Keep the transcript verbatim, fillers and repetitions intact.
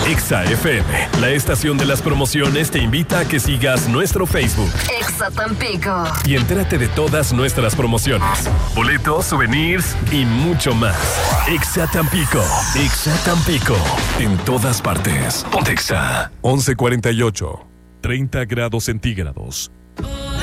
Exa F M, la estación de las promociones, te invita a que sigas nuestro Facebook. Exa Tampico. Y entérate de todas nuestras promociones, boletos, souvenirs y mucho más. Exa Tampico. Exa Tampico. En todas partes. Ponte Exa. once cuarenta y ocho. treinta grados centígrados.